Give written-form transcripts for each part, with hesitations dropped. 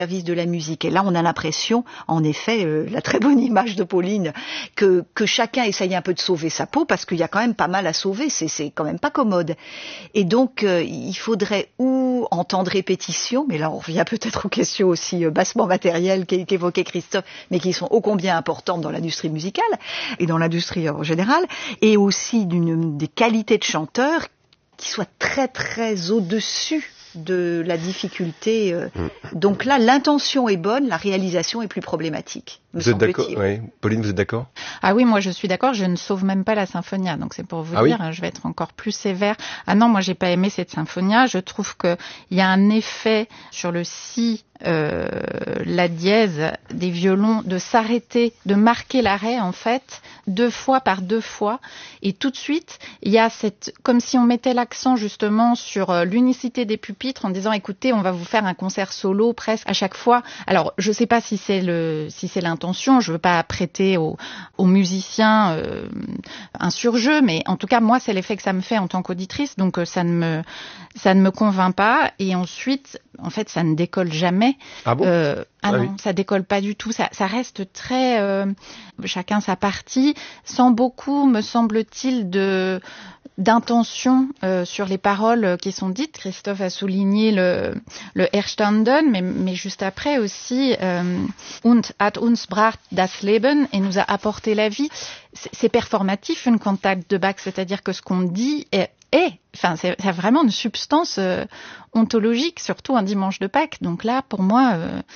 service de la musique. Et là, on a l'impression, en effet, la très bonne image de Pauline, que chacun essaye un peu de sauver sa peau, parce qu'il y a quand même pas mal à sauver, c'est quand même pas commode. Et donc, il faudrait ou en temps de répétition, mais là on revient peut-être aux questions aussi bassement matérielles qu'évoquait Christophe, mais qui sont ô combien importantes dans l'industrie musicale et dans l'industrie en général, et aussi des qualités de chanteurs qui soient très très au-dessus de la difficulté. Donc là, l'intention est bonne, la réalisation est plus problématique. Vous êtes d'accord? Oui. Pauline, vous êtes d'accord? Ah oui, moi je suis d'accord, je ne sauve même pas la Symphonia, donc c'est pour vous dire, oui, je vais être encore plus sévère. Ah non, moi j'ai pas aimé cette Symphonia, je trouve qu'il y a un effet sur le si, la dièse des violons, de s'arrêter, de marquer l'arrêt en fait, 2 fois par 2 fois, et tout de suite, il y a comme si on mettait l'accent justement sur l'unicité des pupitres en disant écoutez, on va vous faire un concert solo presque à chaque fois. Alors, je sais pas si c'est l'intention, je veux pas prêter aux musiciens un surjeu, mais en tout cas moi c'est l'effet que ça me fait en tant qu'auditrice, donc ça ne me convainc pas. Et ensuite, en fait, ça ne décolle jamais. Ah bon? Non, oui. Ça décolle pas du tout. Ça reste très chacun sa partie, sans beaucoup, me semble-t-il, d'intention sur les paroles qui sont dites. Christophe a souligné le Erstanden, mais juste après aussi und hat uns bracht das Leben, et nous a apporté la vie. C'est performatif, une cantate de Bach, c'est-à-dire que ce qu'on dit ça a vraiment une substance ontologique, surtout un dimanche de Pâques. Donc là, pour moi,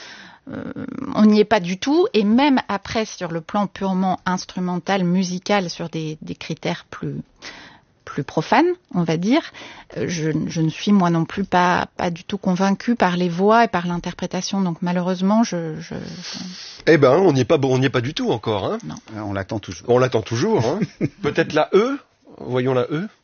on n'y est pas du tout. Et même après, sur le plan purement instrumental, musical, sur des critères plus profanes, on va dire, je ne suis moi non plus pas du tout convaincue par les voix et par l'interprétation. Donc malheureusement, Eh ben, on n'y est pas du tout encore, hein. Non. On l'attend toujours. On l'attend toujours, hein. Peut-être la E. Voyons la E.